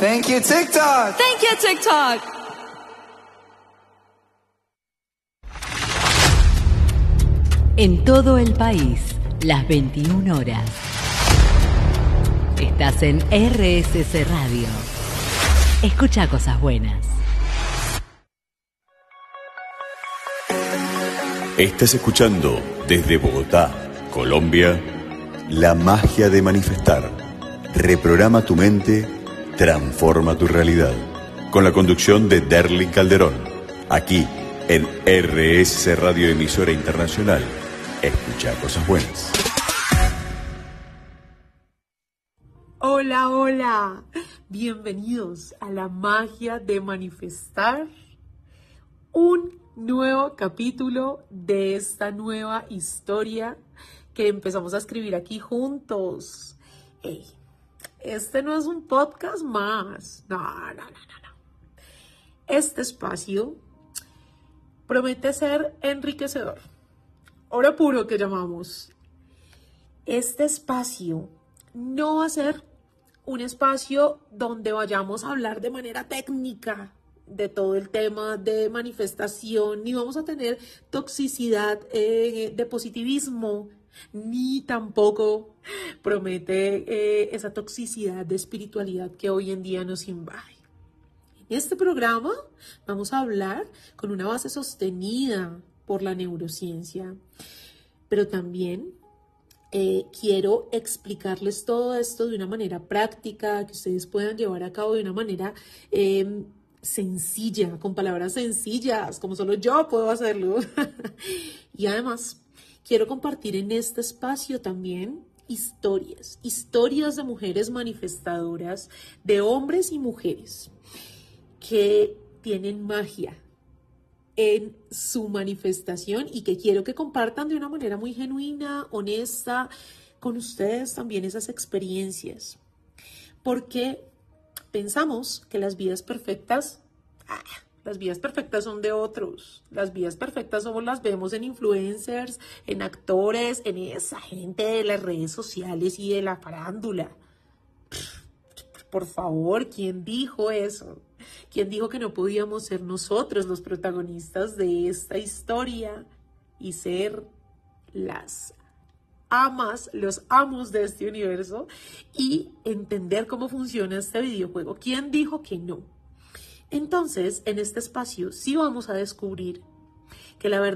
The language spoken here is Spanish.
Thank you, TikTok. Thank you, TikTok. En todo el país, las 21 horas. Estás en RSC Radio. Escucha cosas buenas. Estás escuchando desde Bogotá, Colombia, La magia de manifestar. Reprograma tu mente, transforma tu realidad. Con la conducción de Derlin Calderón. Aquí, en RSC Radio Emisora Internacional. Escucha cosas buenas. Hola, hola. Bienvenidos a la magia de manifestar. Un nuevo capítulo de esta nueva historia que empezamos a escribir aquí juntos. Hey, este no es un podcast más. No. Este espacio promete ser enriquecedor. Oro puro que llamamos. Este espacio no va a ser un espacio donde vayamos a hablar de manera técnica de todo el tema de manifestación, ni vamos a tener toxicidad de positivismo, ni tampoco promete esa toxicidad de espiritualidad que hoy en día nos invade. En este programa vamos a hablar con una base sostenida por la neurociencia, pero también quiero explicarles todo esto de una manera práctica, que ustedes puedan llevar a cabo de una manera sencilla, con palabras sencillas, como solo yo puedo hacerlo. Y además, quiero compartir en este espacio también historias de mujeres manifestadoras, de hombres y mujeres que tienen magia en su manifestación y que quiero que compartan de una manera muy genuina, honesta, con ustedes también esas experiencias. Porque pensamos que las vidas perfectas son de otros. Las vidas perfectas somos las vemos en influencers, en actores, en esa gente de las redes sociales y de la farándula. Por favor, ¿quién dijo eso? ¿Quién dijo que no podíamos ser nosotros los protagonistas de esta historia y ser las amas, los amos de este universo y entender cómo funciona este videojuego? ¿Quién dijo que no? Entonces, en este espacio sí vamos a descubrir que la verdad